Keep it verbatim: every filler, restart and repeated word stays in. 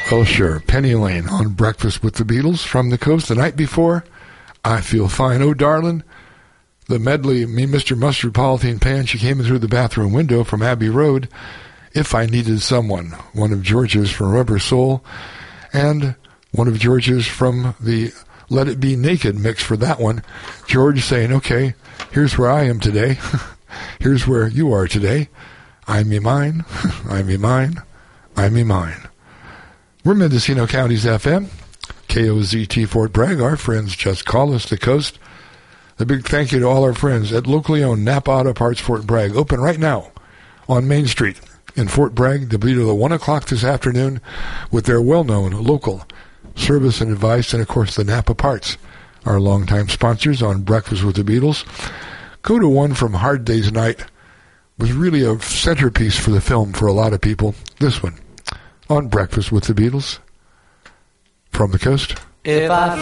Well, sure. Penny Lane on Breakfast with the Beatles from the coast. The night before, I Feel Fine, Oh Darlin'. The medley, Me, Mister Mustard, Polythene Pan, She Came In Through the Bathroom Window from Abbey Road. If I Needed Someone, one of George's from Rubber Soul, and one of George's from the Let It Be Naked mix for that one. George saying, okay, here's where I am today. Here's where you are today. I'm me mine, I'm me mine, I'm me mine. We're Mendocino County's F M, K O Z T Fort Bragg. Our friends just call us the coast. A big thank you to all our friends at locally owned Napa Auto Parts Fort Bragg. Open right now on Main Street in Fort Bragg. They'll be till one o'clock this afternoon with their well-known local service and advice. And, of course, the Napa Parts, our longtime sponsors on Breakfast with the Beatles. Go to one from Hard Day's Night. Was really a centerpiece for the film for a lot of people. This one on Breakfast with the Beatles from the coast. If I